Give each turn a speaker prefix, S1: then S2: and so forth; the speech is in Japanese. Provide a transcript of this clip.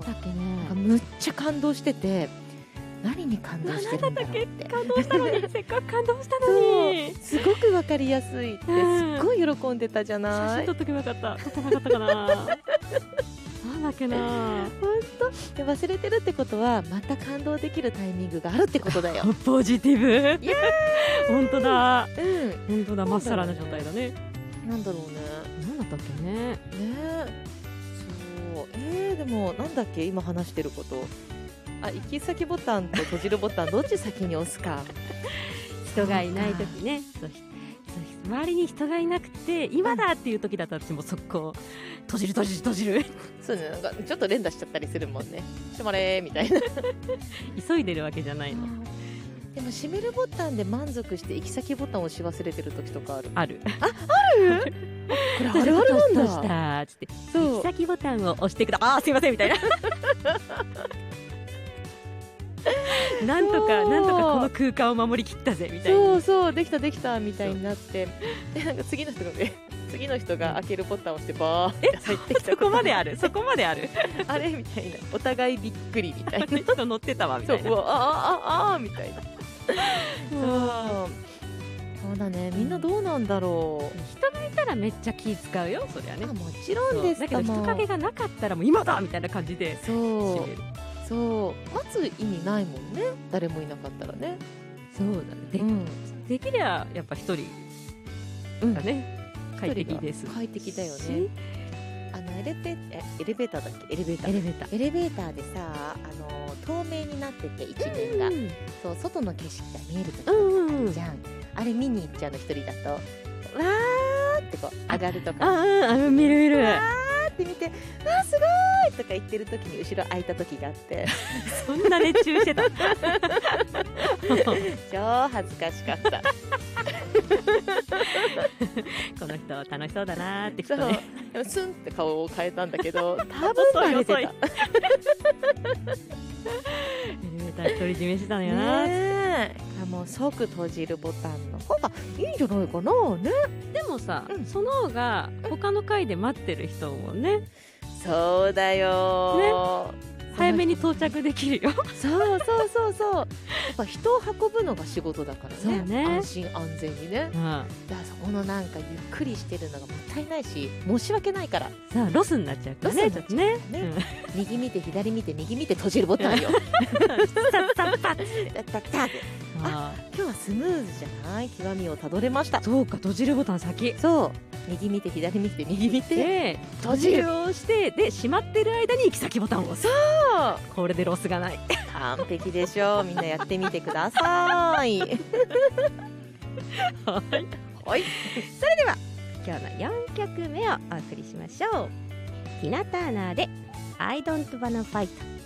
S1: だっけね、
S2: むっちゃ感動してて、何に感動してるんだろうって。
S1: 感動したのにせっかく感動したのに
S2: すごくわかりやすいってすっごい喜んでたじゃない。
S1: 写真撮っとけばよかった。撮ってなかったかななんだっけな。
S2: 本当で忘れてるってことはまた感動できるタイミングがあるってことだよ
S1: ポジティブ。
S2: イエーイ
S1: 本当だ、
S2: 本
S1: 当だ、まっさらな状態だね。
S2: なんだろうね。
S1: なんだったっけね。
S2: そうでもなんだっけ今話してること。行き先ボタンと閉じるボタンどっち先に押すか。
S1: 人がいない時ね、周りに人がいなくて今だっていう時だったら私も速攻閉じる
S2: そうね、なんかちょっと連打しちゃったりするもんね。閉まれーみたいな
S1: 急いでるわけじゃないの。
S2: でも閉めるボタンで満足して行き先ボタンを押し忘れてる時とかある。
S1: ある
S2: これあるあるなんだ。
S1: どうしたつって行き先ボタンを押してくだすいませんみたいななんとかこの空間を守りきったぜみたいな。
S2: そうできたみたいになって、でなんか次の人が開けるボタンを押してバーって入ってきた。
S1: そこまである
S2: あれみたいな、お互いびっくりみたいな。
S1: 人乗ってたわみたいな。
S2: あみたいなそうだね。みんなどうなんだろう。
S1: 人がいたらめっちゃ気使うよ、そりゃね。
S2: もちろんです。
S1: だけど人影がなかったらもう今だみたいな感じで閉める。
S2: 待つ意味ないもんね、誰もいなかったらね。
S1: そうだね。できりゃやっぱ一人がね、快適です。
S2: 快適だよね。エレベーターだっけ。エレベーターでさ、透明になってて一面が、そう外の景色が見える時とかあるじゃん。あれ見に行っちゃうの、一人だと。わーってこう上がるとか。
S1: 見る。
S2: って見て、すごいとか言ってる時に後ろ空いた時があって
S1: そんな熱中してた
S2: 超恥ずかしかった
S1: この人楽しそうだなーって人ね。
S2: でもスンって顔を変えたんだけど、多分慣れてた。エレ
S1: ベーター独り占めしてたのよな。
S2: もう即閉じるボタンの方がいいんじゃないかなね。
S1: でもさ、その方が他の階で待ってる人もね。
S2: そうだよ
S1: ね。早めに到着できるよ。
S2: そうやっぱ人を運ぶのが仕事だからね。安心安全にね。だからそこのなんかゆっくりしてるのがもったいないし、申し訳ないから。
S1: さあロスになっちゃうからね。
S2: 右見て左見て右見て閉じるボタンよ。今日はスムーズじゃない。極みをたどれました。
S1: そうか、閉じるボタン先。
S2: 右見て左見て右見て
S1: 閉じるをしてで閉まってる間に行き先ボタンを押す。これでロスがない。
S2: 完璧でしょう。みんなやってみてください。はい、それでは
S1: 今日の4曲目をお送りしましょう。ティナ・ターナーで I don't wanna fight。